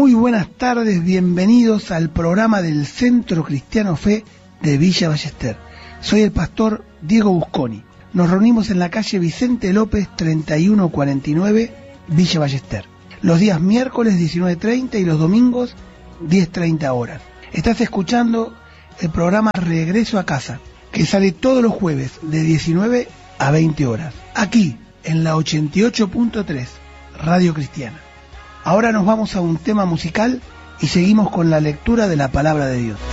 Muy buenas tardes, bienvenidos al programa del Centro Cristiano Fe de Villa Ballester. Soy el pastor Diego Busconi. Nos reunimos en la calle Vicente López 3149, Villa Ballester. Los días miércoles 19:30 y los domingos 10:30 horas. Estás escuchando el programa Regreso a Casa, que sale todos los jueves de 19 a 20 horas. Aquí, en la 88.3, Radio Cristiana. Ahora nos vamos a un tema musical y seguimos con la lectura de la Palabra de Dios.